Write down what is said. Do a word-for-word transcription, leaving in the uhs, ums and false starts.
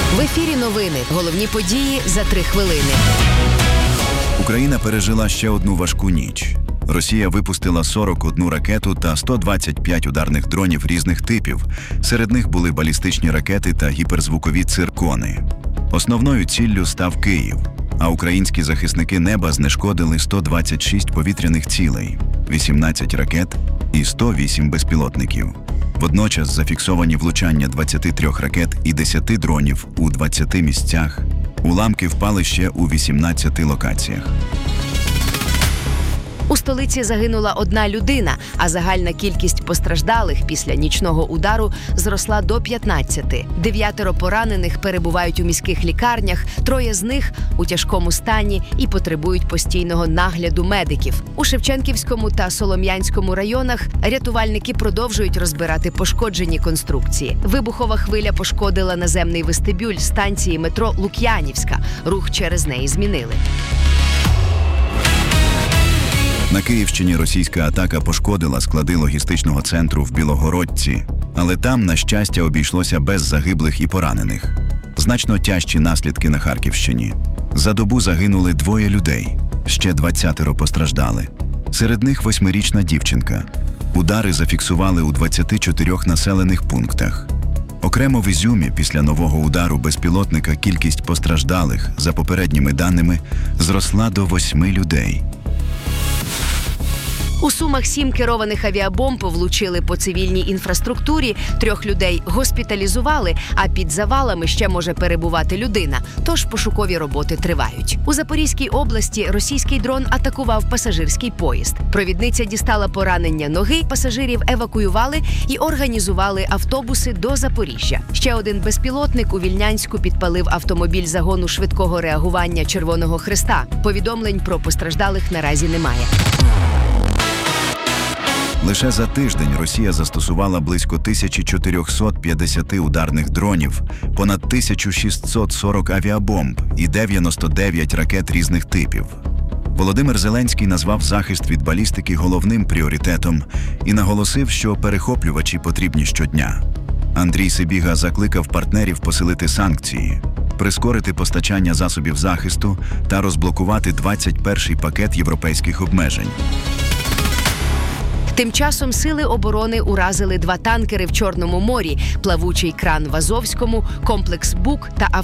В ефірі новини. Головні події за три хвилини. Україна пережила ще одну важку ніч. Росія випустила сорок одну ракету та сто двадцять п'ять ударних дронів різних типів. Серед них були балістичні ракети та гіперзвукові циркони. Основною ціллю став Київ, а українські захисники неба знешкодили сто двадцять шість повітряних цілей, вісімнадцять ракет і сто вісім безпілотників. Водночас зафіксовані влучання двадцяти трьох ракет і десяти дронів у двадцяти місцях. Уламки впали ще у вісімнадцяти локаціях. У столиці загинула одна людина, а загальна кількість постраждалих після нічного удару зросла до п'ятнадцяти. Дев'ятеро поранених перебувають у міських лікарнях, троє з них у тяжкому стані і потребують постійного нагляду медиків. У Шевченківському та Солом'янському районах рятувальники продовжують розбирати пошкоджені конструкції. Вибухова хвиля пошкодила наземний вестибюль станції метро Лук'янівська. Рух через неї змінили. На Київщині російська атака пошкодила склади логістичного центру в Білогородці, але там, на щастя, обійшлося без загиблих і поранених. Значно тяжчі наслідки на Харківщині. За добу загинули двоє людей, ще двадцятеро постраждали. Серед них восьмирічна дівчинка. Удари зафіксували у двадцяти чотирьох населених пунктах. Окремо в Ізюмі після нового удару безпілотника кількість постраждалих, за попередніми даними, зросла до восьми людей. У Сумах сім керованих авіабомб влучили по цивільній інфраструктурі, трьох людей госпіталізували, а під завалами ще може перебувати людина, тож пошукові роботи тривають. У Запорізькій області російський дрон атакував пасажирський поїзд. Провідниця дістала поранення ноги, пасажирів евакуювали і організували автобуси до Запоріжжя. Ще один безпілотник у Вільнянську підпалив автомобіль загону швидкого реагування Червоного Хреста. Повідомлень про постраждалих наразі немає. Лише за тиждень Росія застосувала близько тисяча чотириста п'ятдесят ударних дронів, понад тисяча шістсот сорок авіабомб і дев'яносто дев'ять ракет різних типів. Володимир Зеленський назвав захист від балістики головним пріоритетом і наголосив, що перехоплювачі потрібні щодня. Андрій Сибіга закликав партнерів посилити санкції, прискорити постачання засобів захисту та розблокувати двадцять перший пакет європейських обмежень. Тим часом сили оборони уразили два танкери в Чорному морі, плавучий кран в Азовському, комплекс «Бук» та